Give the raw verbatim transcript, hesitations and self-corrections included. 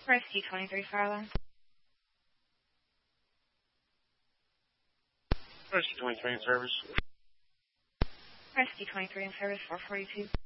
Rescue twenty-three, fire alarm. Rescue twenty-three in service. Rescue twenty-three in service, four forty-two.